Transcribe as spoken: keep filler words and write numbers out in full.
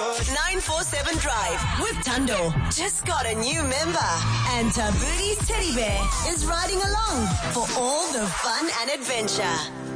nine four seven Drive with Tando just got a new member. And Tabooty's teddy bear is riding along for all the fun and adventure.